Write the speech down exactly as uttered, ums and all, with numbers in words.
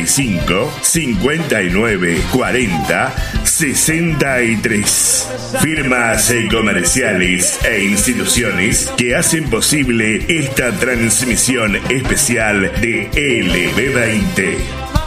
cinco, cincuenta y nueve, cuarenta, sesenta y tres. Firmas comerciales e instituciones que hacen posible esta transmisión especial de L B veinte.